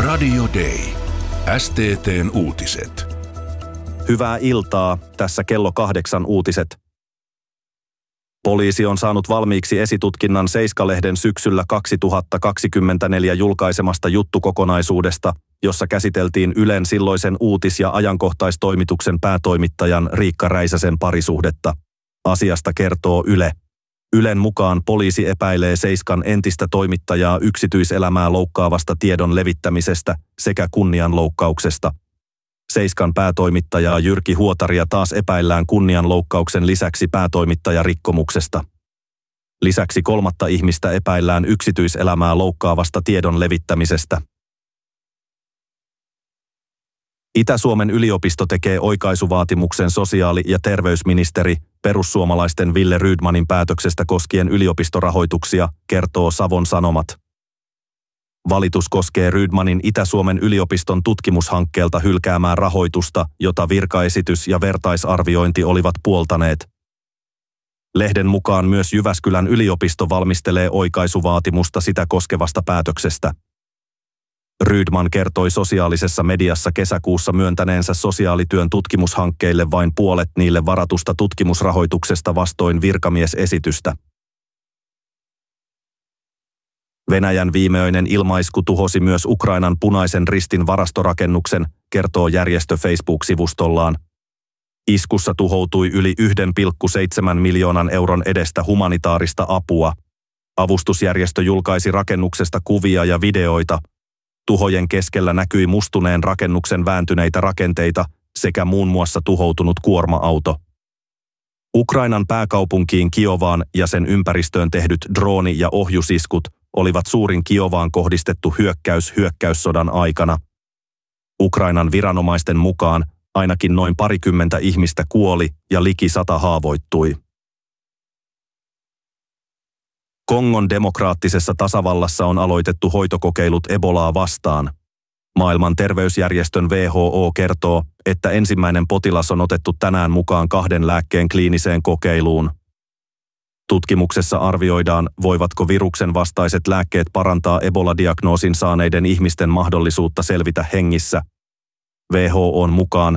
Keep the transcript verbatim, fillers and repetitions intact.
Radio Day. S T T:n uutiset. Hyvää iltaa, tässä kello kahdeksan uutiset. Poliisi on saanut valmiiksi esitutkinnan Seiska-lehden syksyllä kaksituhattakaksikymmentäneljä julkaisemasta juttukokonaisuudesta, jossa käsiteltiin Ylen silloisen uutis- ja ajankohtaistoimituksen päätoimittajan Riikka Räisäsen parisuhdetta. Asiasta kertoo Yle. Ylen mukaan poliisi epäilee Seiskan entistä toimittajaa yksityiselämää loukkaavasta tiedon levittämisestä sekä kunnianloukkauksesta. Seiskan päätoimittajaa Jyrki Huotaria taas epäillään kunnianloukkauksen lisäksi päätoimittajarikkomuksesta. Lisäksi kolmatta ihmistä epäillään yksityiselämää loukkaavasta tiedon levittämisestä. Itä-Suomen yliopisto tekee oikaisuvaatimuksen sosiaali- ja terveysministeri perussuomalaisten Wille Rydmanin päätöksestä koskien yliopistorahoituksia, kertoo Savon Sanomat. Valitus koskee Rydmanin Itä-Suomen yliopiston tutkimushankkeelta hylkäämää rahoitusta, jota virkaesitys ja vertaisarviointi olivat puoltaneet. Lehden mukaan myös Jyväskylän yliopisto valmistelee oikaisuvaatimusta sitä koskevasta päätöksestä. Rydman kertoi sosiaalisessa mediassa kesäkuussa myöntäneensä sosiaalityön tutkimushankkeille vain puolet niille varatusta tutkimusrahoituksesta vastoin virkamiesesitystä. Venäjän viimeinen ilmaisku tuhosi myös Ukrainan Punaisen Ristin varastorakennuksen, kertoo järjestö Facebook-sivustollaan. Iskussa tuhoutui yli yksi pilkku seitsemän miljoonan euron edestä humanitaarista apua. Avustusjärjestö julkaisi rakennuksesta kuvia ja videoita. Tuhojen keskellä näkyi mustuneen rakennuksen vääntyneitä rakenteita sekä muun muassa tuhoutunut kuorma-auto. Ukrainan pääkaupunkiin Kiovaan ja sen ympäristöön tehdyt drooni- ja ohjusiskut olivat suurin Kiovaan kohdistettu hyökkäys hyökkäyssodan aikana. Ukrainan viranomaisten mukaan ainakin noin parikymmentä ihmistä kuoli ja liki sata haavoittui. Kongon demokraattisessa tasavallassa on aloitettu hoitokokeilut Ebolaa vastaan. Maailman terveysjärjestön W H O kertoo, että ensimmäinen potilas on otettu tänään mukaan kahden lääkkeen kliiniseen kokeiluun. Tutkimuksessa arvioidaan, voivatko viruksen vastaiset lääkkeet parantaa Ebola-diagnoosin saaneiden ihmisten mahdollisuutta selvitä hengissä. W H O:n mukaan